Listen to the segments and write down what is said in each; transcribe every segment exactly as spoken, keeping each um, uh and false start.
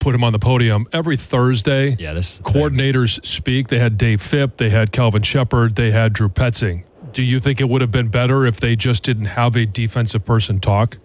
put him on the podium. Every Thursday, yeah, this coordinators thing. speak. They had Dave Phipp. They had Kelvin Shepard. They had Drew Petzing. Do you think it would have been better if they just didn't have a defensive person talk?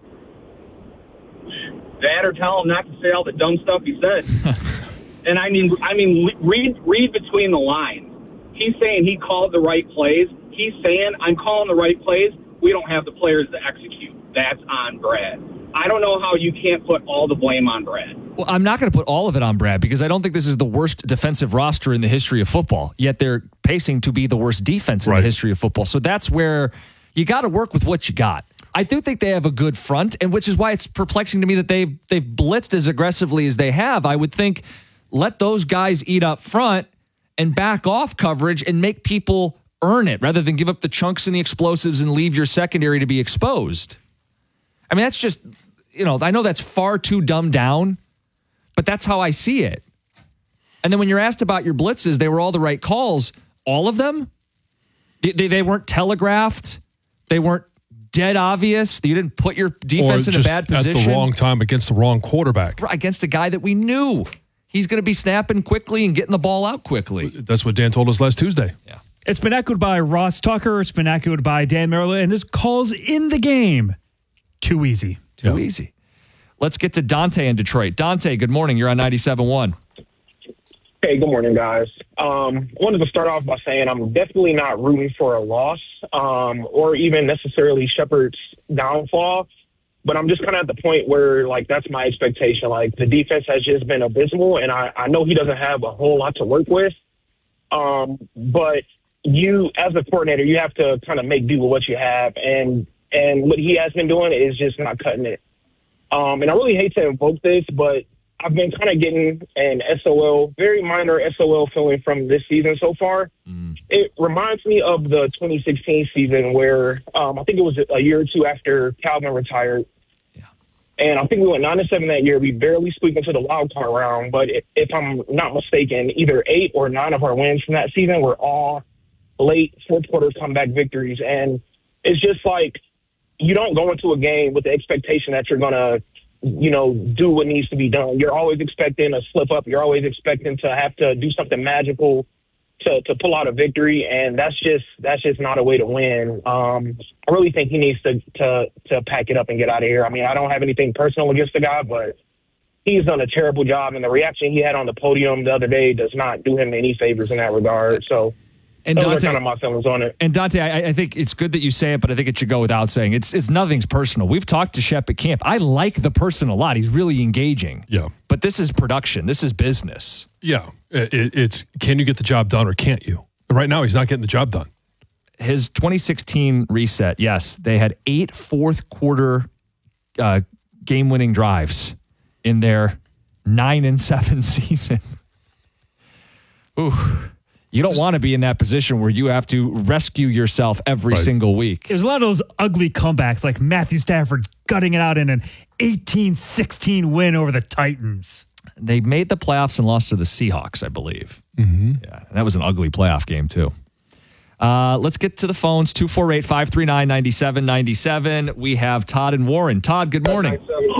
That or tell him not to say all the dumb stuff he said. And I mean, I mean, read read between the lines. He's saying he called the right plays. He's saying I'm calling the right plays. We don't have the players to execute. That's on Brad. I don't know how you can't put all the blame on Brad. Well, I'm not going to put all of it on Brad because I don't think this is the worst defensive roster in the history of football, yet they're pacing to be the worst defense in right. the history of football. So that's where you got to work with what you got. I do think they have a good front, and which is why it's perplexing to me that they've, they've blitzed as aggressively as they have. I would think let those guys eat up front and back off coverage and make people earn it rather than give up the chunks and the explosives and leave your secondary to be exposed. I mean, that's just, you know, I know that's far too dumbed down, but that's how I see it. And then when you're asked about your blitzes, they were all the right calls. All of them? They, they weren't telegraphed. They weren't dead obvious. You didn't put your defense in a bad position. At the wrong time against the wrong quarterback. Right, against a guy that we knew. He's going to be snapping quickly and getting the ball out quickly. That's what Dan told us last Tuesday. Yeah. It's been echoed by Ross Tucker. It's been echoed by Dan Merrill. And his calls in the game. Too easy. Too yeah. easy. Let's get to Dante in Detroit. Dante, good morning. You're on ninety-seven point one. Hey, good morning, guys. Um, I wanted to start off by saying I'm definitely not rooting for a loss um, or even necessarily Shepard's downfall, but I'm just kind of at the point where, like, that's my expectation. Like, the defense has just been abysmal, and I, I know he doesn't have a whole lot to work with, um, but you, as a coordinator, you have to kind of make do with what you have, and, and what he has been doing is just not cutting it. Um, and I really hate to invoke this, but I've been kind of getting an S O L, very minor S O L feeling from this season so far. Mm. It reminds me of the twenty sixteen season where um, I think it was a year or two after Calvin retired. Yeah. And I think we went nine and seven that year. We barely squeaked into the wild card round. But if, if I'm not mistaken, either eight or nine of our wins from that season were all late fourth quarter comeback victories. And it's just like you don't go into a game with the expectation that you're going to, you know, do what needs to be done. You're always expecting a slip up. You're always expecting to have to do something magical to, to pull out a victory. And that's just, that's just not a way to win. Um, I really think he needs to, to, to pack it up and get out of here. I mean, I don't have anything personal against the guy, but he's done a terrible job. And the reaction he had on the podium the other day does not do him any favors in that regard. So, And Those Dante, are kind of my feelings on it. And Dante, I, I think it's good that you say it, but I think it should go without saying. It's it's nothing's personal. We've talked to Shep at camp. I like the person a lot. He's really engaging. Yeah. But this is production. This is business. Yeah. It, it's can you get the job done or can't you? Right now, he's not getting the job done. His twenty sixteen reset, yes, they had eight fourth quarter uh, game-winning drives in their nine and seven season. Ooh. You don't want to be in that position where you have to rescue yourself every right. single week. There's a lot of those ugly comebacks, like Matthew Stafford gutting it out in an eighteen sixteen win over the Titans. They made the playoffs and lost to the Seahawks, I believe. Mm-hmm. Yeah, and that was an ugly playoff game, too. Uh, let's get to the phones, two four eight, five three nine, nine seven nine seven. We have Todd and Warren. Todd, good morning.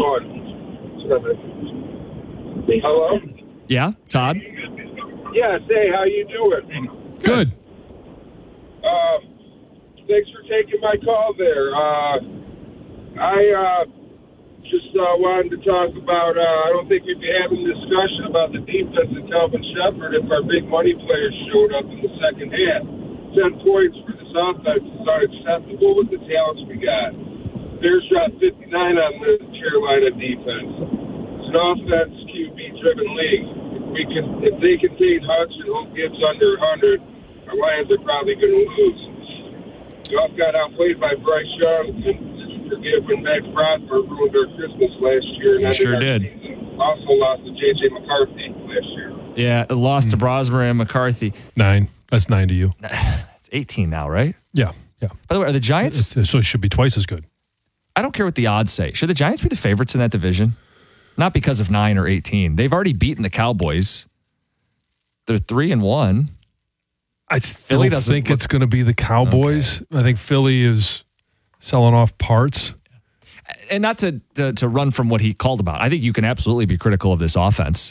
Hello? Yeah, Todd? Yeah, say, how you doing? Good. Uh, thanks for taking my call there. Uh, I uh, just uh, wanted to talk about, uh, I don't think we'd be having a discussion about the defense of Calvin Shepard if our big money players showed up in the second half. Ten points for this offense is unacceptable with the talents we got. Bears dropped fifty-nine on the Carolina defense. It's an offense Q B-driven league. We can, if they contain Hutch and Hope Gibbs under one hundred, our Lions are probably going to lose. We all got outplayed by Bryce Young, and forgive when Max Bradford ruined our Christmas last year. And sure did. Season. Also lost to J J McCarthy last year. Yeah, it lost mm. to Brosmer and McCarthy. Nine. That's nine to you. It's eighteen now, right? Yeah, yeah. By the way, are the Giants? So it should be twice as good. I don't care what the odds say. Should the Giants be the favorites in that division? Not because of nine or eighteen. They've already beaten the Cowboys. They're three and one. I still Philly doesn't think look, it's going to be the Cowboys. Okay. I think Philly is selling off parts. And not to, to to run from what he called about. I think you can absolutely be critical of this offense.